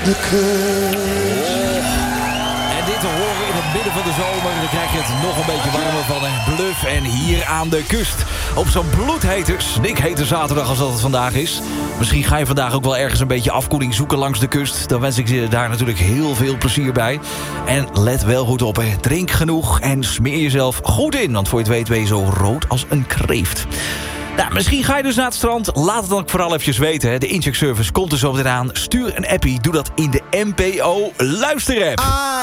de kust. En dit te horen in het midden van de zomer, dan krijg je het nog een beetje warmer van een Bluff en hier aan de kust. Op zo'n bloedhete, snikhete zaterdag als dat het vandaag is. Misschien ga je vandaag ook wel ergens een beetje afkoeling zoeken langs de kust. Dan wens ik je daar natuurlijk heel veel plezier bij. En let wel goed op, hè. Drink genoeg en smeer jezelf goed in. Want voor je het weet ben je zo rood als een kreeft. Nou, misschien ga je dus naar het strand. Laat het dan ook vooral eventjes weten. Hè. De incheckservice komt er zo meteen aan. Stuur een appie. Doe dat in de NPO Luister-app.